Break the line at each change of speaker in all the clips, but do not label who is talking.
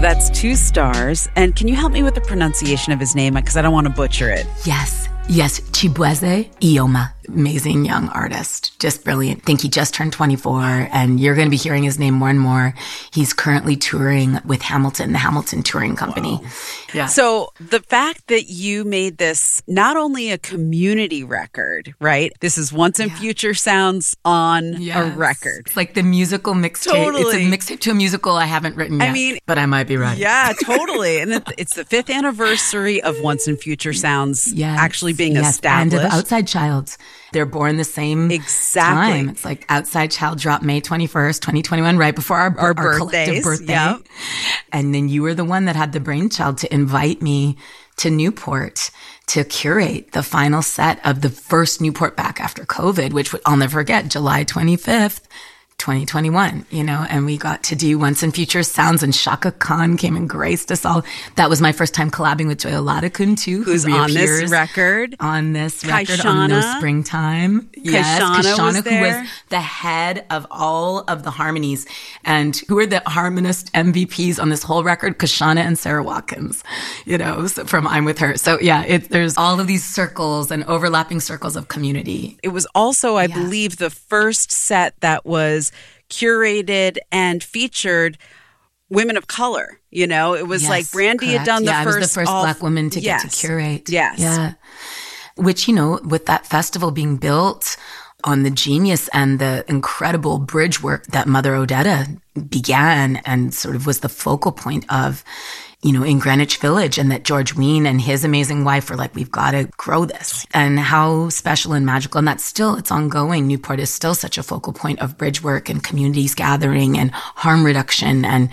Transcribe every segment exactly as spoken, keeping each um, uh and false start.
that's two stars. And can you help me with the pronunciation of his name? Because I don't want to butcher it.
Yes. Yes, Chibueze Ioma, amazing young artist, just brilliant. I think he just turned twenty-four, and you're going to be hearing his name more and more. He's currently touring with Hamilton, the Hamilton Touring Company.
Wow.
Yeah.
So the fact that you made this not only a community record, right? This is Once and
yeah. Future
Sounds on
yes.
a record.
It's like the musical mixtape.
Totally.
It's a mixtape to a musical I haven't written yet.
I mean,
but I might be right.
Yeah, totally. And it, it's the fifth anniversary of Once and Future Sounds
yes.
actually being
yes.
established.
And of Outside Child. They're born the same
exactly.
time. It's like Outside Child dropped May twenty-first, twenty twenty-one, right before our,
our,
our collective birthday.
Yep.
And then you were the one that had the brainchild to invite me to Newport to curate the final set of the first Newport back after COVID, which I'll never forget, July twenty-fifth. twenty twenty-one, you know, and we got to do Once and Future Sounds, and Shaka Khan came and graced us all. That was my first time collabing with Joya Ladakun too,
who's
who
on this record.
On this record,
Kaishana.
on No Springtime. Yes,
Kaishana,
Kaishana,
was
who
there.
was the head of all of the harmonies. And who are the harmonist M V Ps on this whole record? Kaishana and Sarah Watkins, you know, so from I'm With Her. So yeah, it, there's all of these circles and overlapping circles of community.
It was also, I
yeah.
believe, the first set that was curated and featured women of color. You know, it was
yes,
like Brandy
correct.
had done the
yeah,
first.
I was the first
all,
Black woman to
yes,
get to curate.
Yes.
Yeah. Which, you know, with that festival being built on the genius and the incredible bridge work that Mother Odetta began and sort of was the focal point of, you know, in Greenwich Village, and that George Wein and his amazing wife were like, we've got to grow this. And how special and magical. And that's still, it's ongoing. Newport is still such a focal point of bridge work and communities gathering and harm reduction and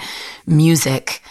music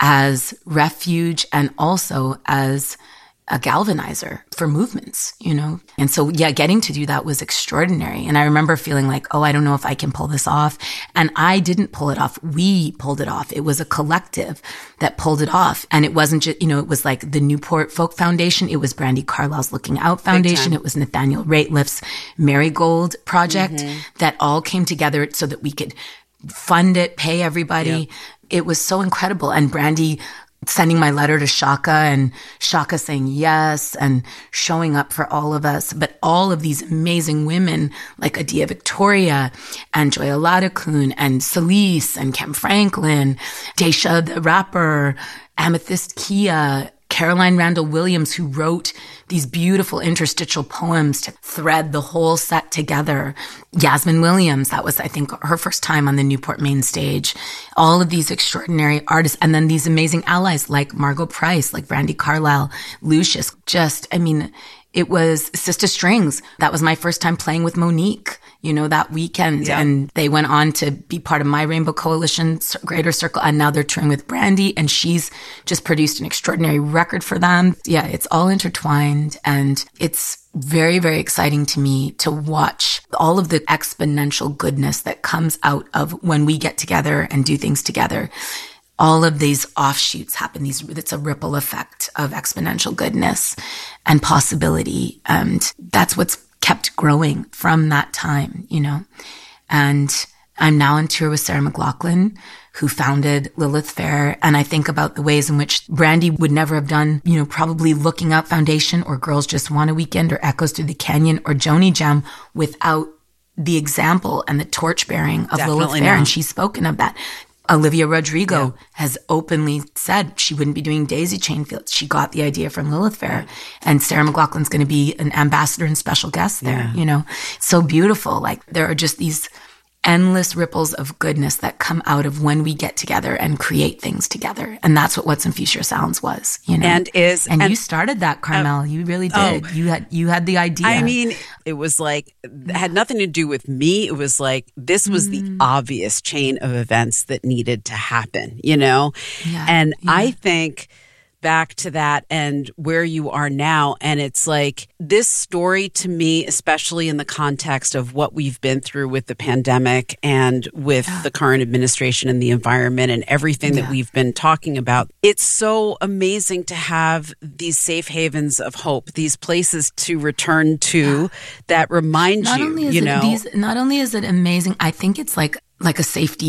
as refuge and also as a galvanizer for movements, you know? And so, yeah, getting to do that was extraordinary. And I remember feeling like, oh, I don't know if I can pull this off. And I didn't pull it off. We pulled it off. It was a collective that pulled it off. And it wasn't just, you know, it was like the Newport Folk Foundation. It was Brandy Carlisle's Looking Out Foundation. It was Nathaniel Rateliff's Marigold Project mm-hmm. that all came together so that we could fund it, pay everybody. Yep. It was so incredible. And Brandy sending my letter to Shaka and Shaka saying yes and showing up for all of us. But all of these amazing women like Adia Victoria and Joya Ladakun and Celise and Kim Franklin, Daisha the rapper, Amethyst Kia, Caroline Randall Williams, who wrote these beautiful interstitial poems to thread the whole set together. Yasmin Williams, that was, I think, her first time on the Newport main stage. All of these extraordinary artists. And then these amazing allies like Margot Price, like Brandy Carlisle, Lucius. Just, I mean, it was Sister Strings. That was my first time playing with Monique, you know, that weekend. Yeah. And they went on to be part of my Rainbow Coalition, Greater Circle. And now they're touring with Brandy. And she's just produced an extraordinary record for them. Yeah, it's all intertwined. And it's very, very exciting to me to watch all of the exponential goodness that comes out of when we get together and do things together. All of these offshoots happen. These, it's a ripple effect of exponential goodness and possibility. And that's what's kept growing from that time, you know. And I'm now on tour with Sarah McLachlan, who founded Lilith Fair. And I think about the ways in which Brandy would never have done, you know, probably Looking Out Foundation or Girls Just Want a Weekend or Echoes Through the Canyon or Joni Jam without the example and the torch bearing of
Definitely
Lilith Fair.
not.
And she's spoken of that. Olivia Rodrigo
yeah.
has openly said she wouldn't be doing Daisy Chain Fields. She got the idea from Lilith Fair. And Sarah McLachlan's going to be an ambassador and special guest there,
yeah.
you know. So beautiful. Like, there are just these endless ripples of goodness that come out of when we get together and create things together. And that's what What's in Future Sounds was, you know.
And is
and,
and,
you started that, Carmel. Uh, you really did.
Oh,
you had you had the idea.
I mean, it was like, it had nothing to do with me. It was like, this was mm. the obvious chain of events that needed to happen, you know?
Yeah,
and
yeah.
I think back to that and where you are now. And it's like this story to me, especially in the context of what we've been through with the pandemic and with yeah. the current administration and the environment and everything yeah. that we've been talking about. It's so amazing to have these safe havens of hope, these places to return to yeah. that remind
not
you,
only is
you
it
know.
These, not only is it amazing, I think it's like like a safety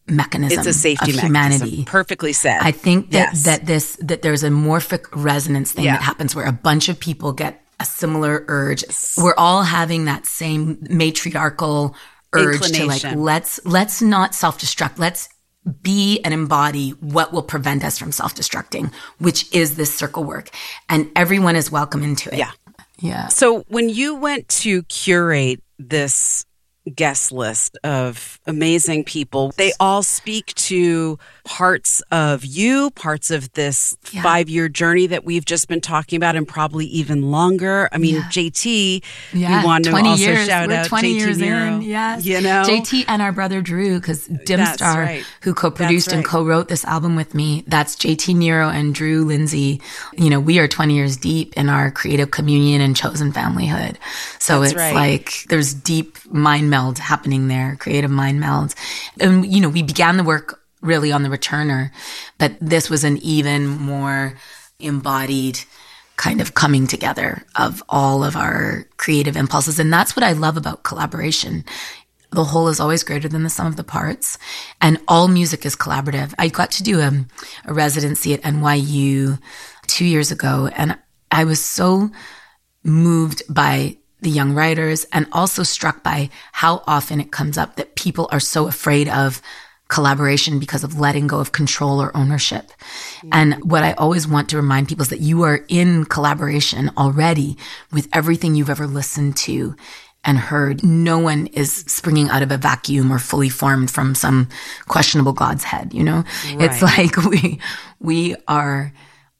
mechanism
it's a safety
of
mechanism.
humanity.
Perfectly said.
I think that,
yes.
that this, that there's a morphic resonance thing
yeah.
that happens where a bunch of people get a similar urge. We're all having that same matriarchal urge to like, let's, let's not self-destruct. Let's be and embody what will prevent us from self-destructing, which is this circle work. And everyone is welcome into it.
Yeah.
Yeah.
So when you went to curate this guest list of amazing people, they all speak to parts of you, parts of this yeah. five-year journey that we've just been talking about, and probably even longer. I mean, yeah. J T,
yeah.
we want to also
years.
shout
We're
out
twenty
J T
years
Nero.
in, yes.
You know?
J T and our brother Drew, because Dimstar,
right.
who co-produced
right.
and co-wrote this album with me, that's J T Nero and Drew Lindsay. You know, we are twenty years deep in our creative communion and chosen familyhood. So
that's
it's
right.
like there's deep mind meld happening there, creative mind meld. And, you know, we began the work really on the returner, but this was an even more embodied kind of coming together of all of our creative impulses. And that's what I love about collaboration. The whole is always greater than the sum of the parts, and all music is collaborative. I got to do a, a residency at N Y U two years ago, and I was so moved by the young writers and also struck by how often it comes up that people are so afraid of collaboration because of letting go of control or ownership. Mm-hmm. And what I always want to remind people is that you are in collaboration already with everything you've ever listened to and heard. No one is springing out of a vacuum or fully formed from some questionable God's head, you know? Right. It's like we, we are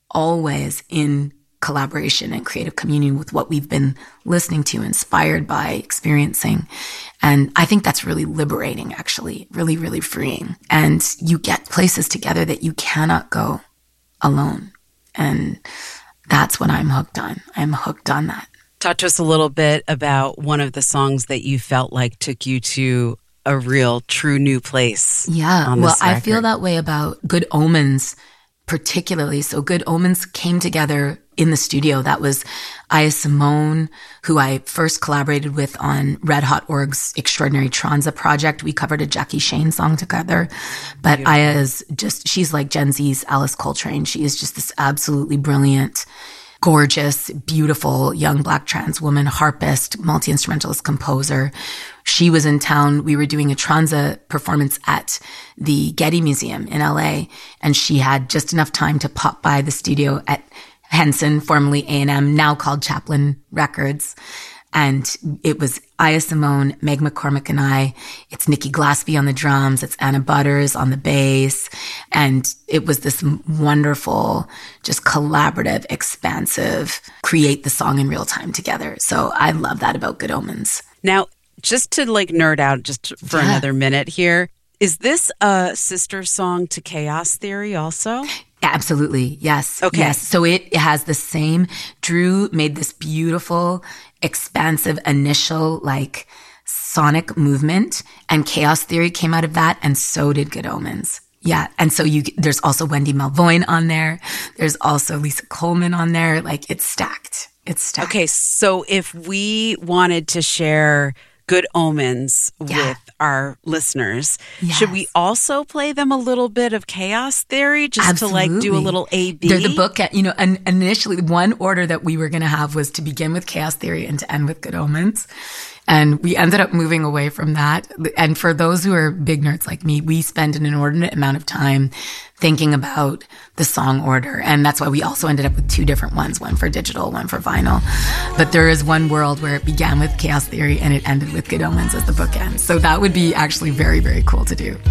always in collaboration and creative communion with what we've been listening to, inspired by, experiencing. And I think that's really liberating, actually, really, really freeing. And you get places together that you cannot go alone. And that's what I'm hooked on. I'm hooked on that.
Talk to us a little bit about one of the songs that you felt like took you to a real, true new place.
Yeah. Well, I feel that way about Good Omens particularly. So Good Omens came together in the studio. That was Aya Simone, who I first collaborated with on Red Hot Org's Extraordinary Tranza project. We covered a Jackie Shane song together. But Beautiful. Aya is just, she's like Gen Z's Alice Coltrane. She is just this absolutely brilliant, gorgeous, beautiful young Black trans woman, harpist, multi-instrumentalist composer. She was in town. We were doing a Tranza performance at the Getty Museum in L A, and she had just enough time to pop by the studio at Henson, formerly A and M, now called Chaplin Records. And it was Aya Simone, Meg McCormick, and I. It's Nikki Glaspie on the drums. It's Anna Butters on the bass. And it was this wonderful, just collaborative, expansive, create the song in real time together. So I love that about Good Omens.
Now, just to like nerd out just for yeah. another minute here, is this a sister song to Chaos Theory also?
Absolutely. Yes.
Okay.
Yes. So it has the same, Drew made this beautiful, expansive initial like sonic movement, and Chaos Theory came out of that, and so did Good Omens. Yeah. And so you, there's also Wendy Malvoin on there. There's also Lisa Coleman on there. Like it's stacked. It's stacked.
Okay. So if we wanted to share Good Omens
yeah.
with our listeners,
yes.
should we also play them a little bit of Chaos Theory just
Absolutely.
to like do a little A B?
They're the book, at, you know, and initially one order that we were going to have was to begin with Chaos Theory and to end with Good Omens. And we ended up moving away from that. And for those who are big nerds like me, we spend an inordinate amount of time thinking about the song order. And that's why we also ended up with two different ones, one for digital, one for vinyl. But there is one world where it began with Chaos Theory and it ended with Good Omens as the bookend. So that would be actually very, very cool to do.